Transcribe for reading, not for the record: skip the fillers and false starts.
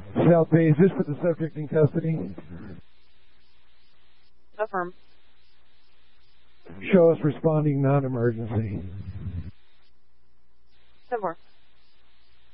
South Bay, is this for the subject in custody? Affirm. Show us responding non-emergency. 10-4.